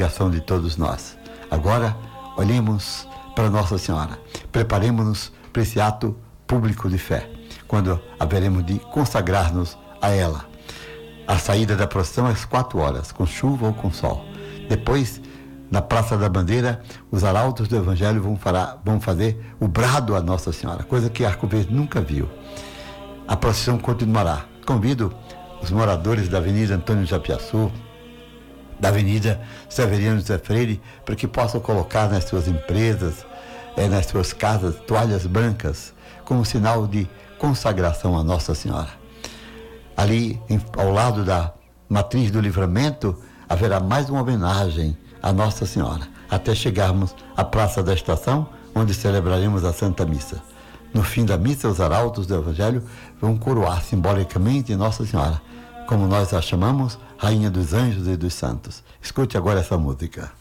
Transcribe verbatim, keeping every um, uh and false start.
obrigação de todos nós. Agora, olhemos para Nossa Senhora. Preparemos-nos para esse ato público de fé, quando haveremos de consagrar-nos a ela. A saída da procissão é às quatro horas, com chuva ou com sol. Depois, na Praça da Bandeira, os arautos do Evangelho vão, fará, vão fazer o brado a Nossa Senhora, coisa que Arco Verde nunca viu. A procissão continuará. Convido os moradores da Avenida Antônio Japiaçu, da Avenida Severiano José Freire, para que possam colocar nas suas empresas, eh, nas suas casas, toalhas brancas, como sinal de consagração a Nossa Senhora. Ali, em, ao lado da Matriz do Livramento, haverá mais uma homenagem a Nossa Senhora, até chegarmos à Praça da Estação, onde celebraremos a Santa Missa. No fim da missa, os arautos do Evangelho vão coroar simbolicamente Nossa Senhora, como nós a chamamos, Rainha dos Anjos e dos Santos. Escute agora essa música.